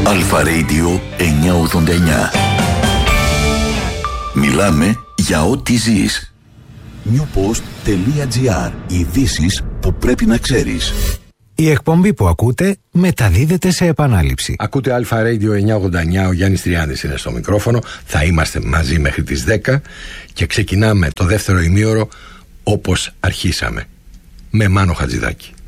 Αλφα Radio 989. Μιλάμε για ό,τι ζεις. newpost.gr. Ειδήσεις που πρέπει να ξέρεις. Η εκπομπή που ακούτε μεταδίδεται σε επανάληψη. Ακούτε Αλφα Radio 989, ο Γιάννης Τριάνης είναι στο μικρόφωνο. Θα είμαστε μαζί μέχρι τις 10 και ξεκινάμε το δεύτερο ημίωρο όπως αρχίσαμε, με Μάνο Χατζηδάκη.